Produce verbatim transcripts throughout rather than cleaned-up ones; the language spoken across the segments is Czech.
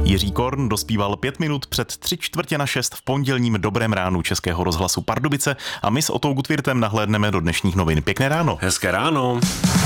Jiří Korn dospíval pět minut před tři čtvrtě na šest v pondělním Dobrém ránu Českého rozhlasu Pardubice a my s Otou Gutwirtem nahlédneme do dnešních novin. Pěkné ráno. Hezké ráno.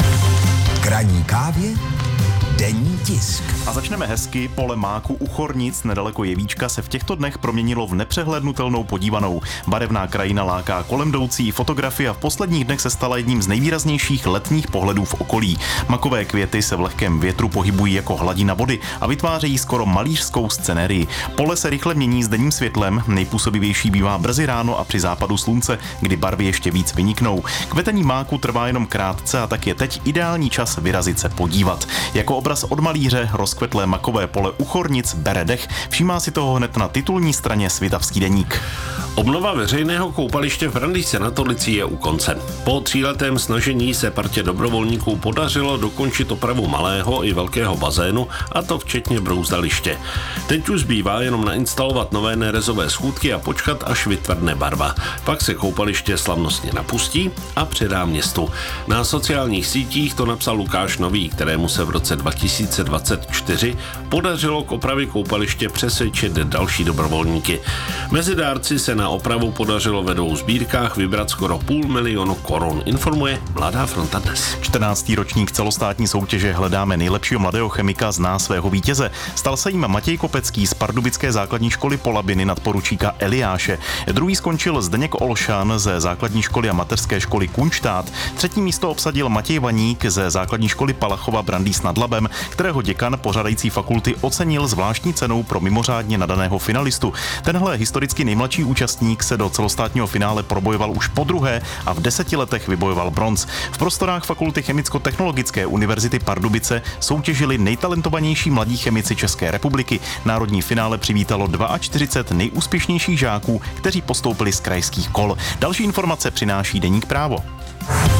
K ranní kávě denní tisk. A začneme hezky. Pole máku u Chornic nedaleko Jevíčka se v těchto dnech proměnilo v nepřehlédnutelnou podívanou. Barevná krajina láká kolem jdoucí, fotografie a v posledních dnech se stala jedním z nejvýraznějších letních pohledů v okolí. Makové květy se v lehkém větru pohybují jako hladina vody a vytvářejí skoro malířskou scenérii. Pole se rychle mění s denním světlem, nejpůsobivější bývá brzy ráno a při západu slunce, kdy barvy ještě víc vyniknou. Kvetení máku trvá jenom krátce a tak je teď ideální čas vyrazit se podívat. Jako obraz od malíře rozkvetlé makové pole u Chornic bere dech, všímá si toho hned na titulní straně Svitavský deník. Obnova veřejného koupaliště v Brandýse nad Orlicí je u konce. Po tříletém snažení se partě dobrovolníků podařilo dokončit opravu malého i velkého bazénu, a to včetně brouzdaliště. Teď už zbývá jenom nainstalovat nové nerezové schůdky a počkat, až vytvrdne barva. Pak se koupaliště slavnostně napustí a předá městu. Na sociálních sítích to napsal Lukáš Nový, kterému se v roce dva tisíce dvacet čtyři podařilo k opravě koupaliště přesvědčit další dobrovolníky. Mezi dárci se na opravu podařilo ve dvou sbírkách vybrat skoro půl milionu korun, informuje Mladá fronta dnes. čtrnáctý ročník celostátní soutěže Hledáme nejlepšího mladého chemika zná svého vítěze. Stal se jim Matěj Kopecký z pardubické základní školy Polabiny nadporučíka Eliáše. Druhý skončil Zdeněk Olšan ze základní školy a mateřské školy Kunštát. Třetí místo obsadil Matěj Vaník ze základní školy Palachova Brandýs nad Labem, kterého děkan pořadající fakulty ocenil zvláštní cenou pro mimořádně nadaného finalistu. Tenhle historicky nejmladší účastník se do celostátního finále probojoval už podruhé a v deseti letech vybojoval bronz. V prostorách fakulty Chemicko-technologické univerzity Pardubice soutěžili nejtalentovanější mladí chemici České republiky. Národní finále přivítalo čtyřicet dva nejúspěšnějších žáků, kteří postoupili z krajských kol. Další informace přináší deník Právo.